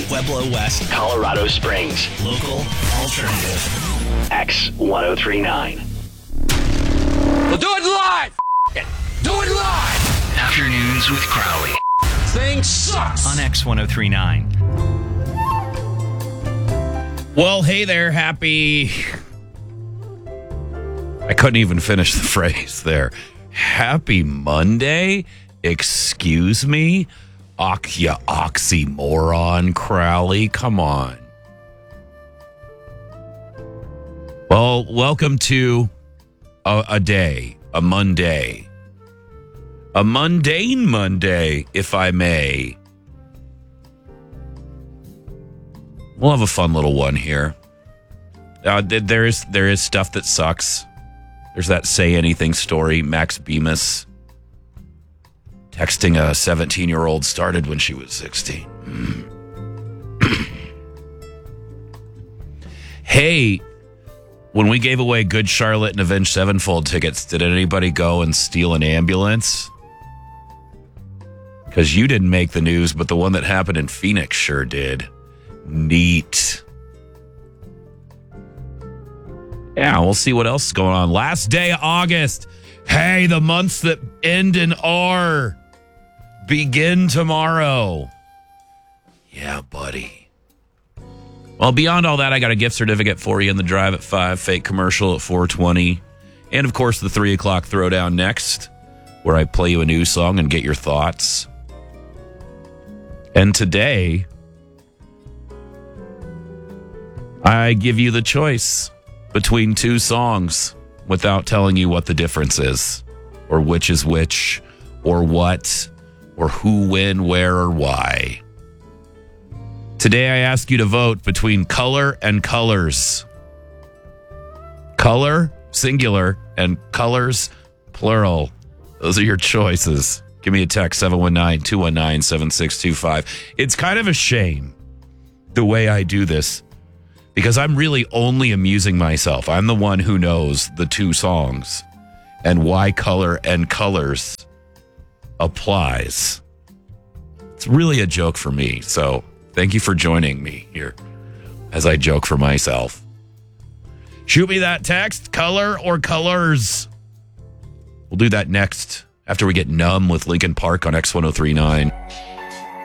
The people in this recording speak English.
Pueblo West, Colorado Springs. local alternative. X1039. We'll do it live! Do it live! Afternoons with Crowley. Thing sucks! On X1039. Well, hey there, happy... I couldn't even finish the phrase there. Happy Monday? Excuse me? You oxymoron, Crowley. Come on. Well, welcome to a day, a Monday. A mundane Monday, if I may. We'll have a fun little one here. There is stuff that sucks. There's that Say Anything story. Max Bemis texting a 17-year-old started when she was 16. Hey, when we gave away Good Charlotte and Avenged Sevenfold tickets, did anybody go and steal an ambulance? Because you didn't make the news, but the one that happened in Phoenix sure did. Neat. Yeah, we'll see what else is going on. Last day of August. Hey, the months that end in R begin tomorrow. Yeah, buddy. Well, beyond all that, I got a gift certificate for you in the drive at 5, fake commercial at 4:20. And, of course, the 3 o'clock throwdown next, where I play you a new song and get your thoughts. And today, I give you the choice between two songs without telling you what the difference is, or which is which, or what, or who, when, where, or why. Today I ask you to vote between Color and Colors. Color, singular, and Colors, plural. Those are your choices. Give me a text, 719-219-7625. It's kind of a shame the way I do this, because I'm really only amusing myself. I'm the one who knows the two songs and why Color and Colors applies. It's really a joke for me. So thank you for joining me here as I joke for myself. Shoot me that text, Color or Colors. We'll do that next after we get numb with Linkin Park on X1039.